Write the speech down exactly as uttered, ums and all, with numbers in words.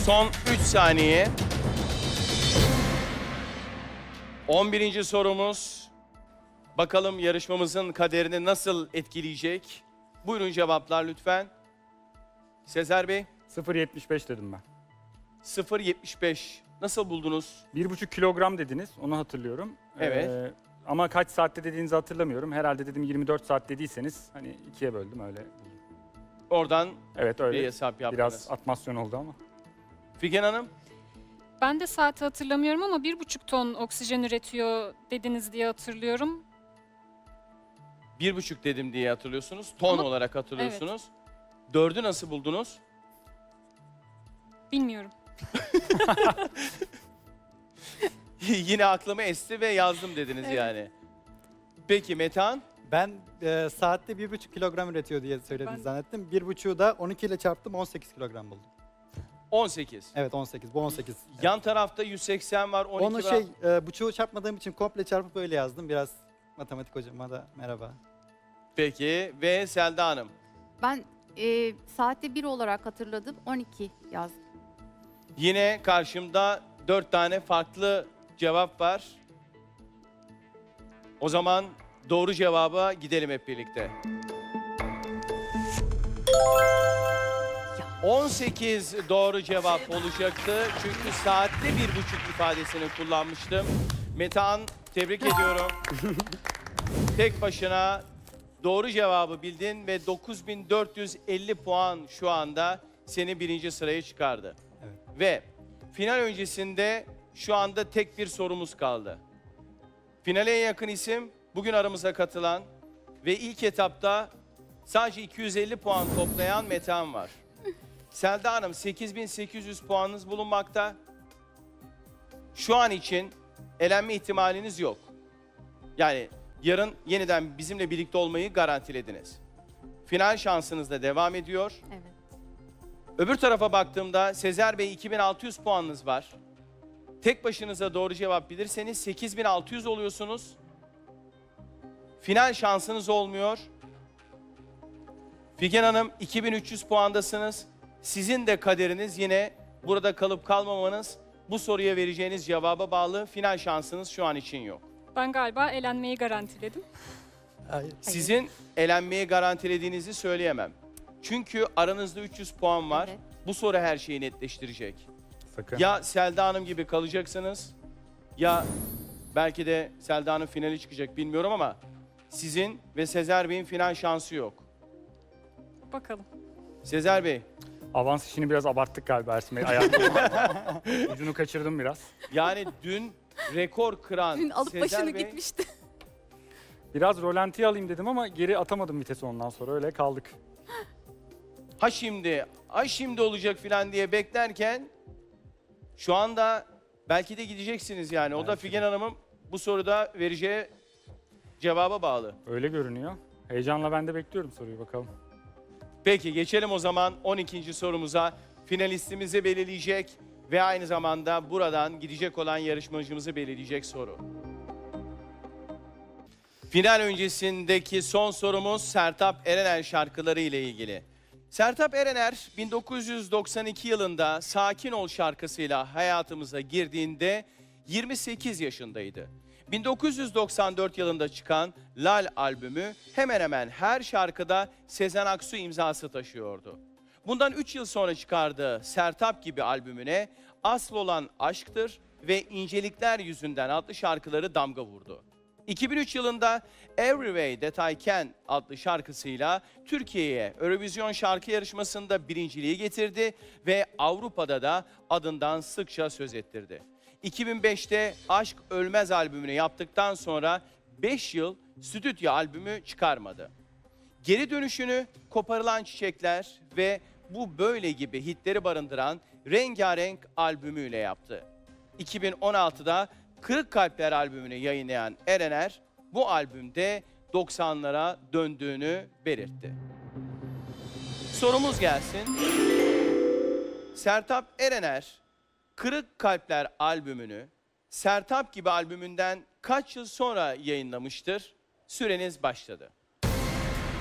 Son üç saniye. on birinci sorumuz. Bakalım yarışmamızın kaderini nasıl etkileyecek? Buyurun cevaplar lütfen. Sezer Bey, sıfır yetmiş beş dedim ben. sıfır yetmiş beş. Nasıl buldunuz? bir buçuk kilogram dediniz, onu hatırlıyorum. Evet. Ee, ama kaç saatte dediğinizi hatırlamıyorum. Herhalde dedim yirmi dört saat dediyseniz hani ikiye böldüm öyle. Oradan Evet bir öyle. hesap yaptınız. Biraz atmasyon oldu ama. Figen Hanım, Ben de saati hatırlamıyorum ama bir buçuk ton oksijen üretiyor dediniz diye hatırlıyorum. bir buçuk dedim diye hatırlıyorsunuz. Ton Ama- olarak hatırlıyorsunuz. Dördü nasıl buldunuz? Bilmiyorum. Yine aklıma esti ve yazdım dediniz Evet. yani. Peki Metehan? Ben e, saatte bir buçuk kilogram üretiyor diye söylediniz Ben- zannettim. Bir buçuğu da on iki ile çarptım, on sekiz kilogram buldum. on sekiz. Evet, on sekiz. Bu on sekiz. Yan tarafta yüz seksen var, on iki Onu var. şey, e, buçuğu çarpmadığım için komple çarpıp öyle yazdım. Biraz matematik hocama da merhaba. Peki ve Selda Hanım? Ben e, saatte bir olarak hatırladım. on iki yazdım. Yine karşımda dört tane farklı cevap var. O zaman doğru cevaba gidelim hep birlikte. on sekiz doğru cevap olacaktı. Çünkü saatte bir buçuk ifadesini kullanmıştım. Metehan, tebrik ediyorum. Tek başına doğru cevabı bildin ve dokuz bin dört yüz elli puan şu anda seni birinci sıraya çıkardı. Evet. Ve final öncesinde şu anda tek bir sorumuz kaldı. Finale en yakın isim bugün aramıza katılan ve ilk etapta sadece iki yüz elli puan toplayan Metehan var. Selda Hanım, sekiz bin sekiz yüz puanınız bulunmakta. Şu an için elenme ihtimaliniz yok. Yani yarın yeniden bizimle birlikte olmayı garantilediniz. Final şansınız da devam ediyor. Evet. Öbür tarafa baktığımda Sezer Bey iki bin altı yüz puanınız var. Tek başınıza doğru cevap bilirseniz sekiz bin altı yüz oluyorsunuz. Final şansınız olmuyor. Figen Hanım iki bin üç yüz puandasınız. Sizin de kaderiniz yine burada kalıp kalmamanız, bu soruya vereceğiniz cevaba bağlı. Final şansınız şu an için yok. Ben galiba elenmeyi garantiledim. Hayır. Sizin elenmeyi garantilediğinizi söyleyemem. Çünkü aranızda üç yüz puan var. Evet. Bu soru her şeyi netleştirecek. Sakın. Ya Selda Hanım gibi kalacaksınız ya belki de Selda Hanım finali çıkacak bilmiyorum ama sizin ve Sezer Bey'in final şansı yok. Bakalım. Sezer Bey, Avans işini biraz abarttık galiba Ersin Bey. Ayakta ucunu kaçırdım biraz. yani dün rekor kıran Dün alıp Sezer başını Bey, gitmişti. Biraz rolantiye alayım dedim ama geri atamadım vitesi ondan sonra öyle kaldık. ha şimdi, ha şimdi olacak filan diye beklerken şu anda belki de gideceksiniz yani. O da Belki Figen de. Hanım'ın bu soruda vereceği cevaba bağlı. Öyle görünüyor. Heyecanla ben de bekliyorum soruyu bakalım. Peki geçelim o zaman on ikinci sorumuza. Finalistimizi belirleyecek ve aynı zamanda buradan gidecek olan yarışmacımızı belirleyecek soru. Final öncesindeki son sorumuz Sertab Erener şarkıları ile ilgili. Sertab Erener bin dokuz yüz doksan iki yılında Sakin Ol şarkısıyla hayatımıza girdiğinde yirmi sekiz yaşındaydı. bin dokuz yüz doksan dört yılında çıkan Lal albümü hemen hemen her şarkıda Sezen Aksu imzası taşıyordu. Bundan üç yıl sonra çıkardığı Sertab gibi albümüne Asıl Olan Aşktır ve İncelikler Yüzünden adlı şarkıları damga vurdu. iki bin üç yılında Every Way That I Can adlı şarkısıyla Türkiye'ye Eurovision şarkı yarışmasında birinciliği getirdi ve Avrupa'da da adından sıkça söz ettirdi. iki bin beşte Aşk Ölmez albümünü yaptıktan sonra beş yıl stüdyo albümü çıkarmadı. Geri dönüşünü Koparılan Çiçekler ve Bu Böyle gibi hitleri barındıran Rengarenk albümüyle yaptı. iki bin on altıda Kırık Kalpler albümünü yayınlayan Erener bu albümde doksanlara döndüğünü belirtti. Sorumuz gelsin. Sertab Erener Kırık Kalpler albümünü Sertab gibi albümünden kaç yıl sonra yayınlamıştır? Süreniz başladı.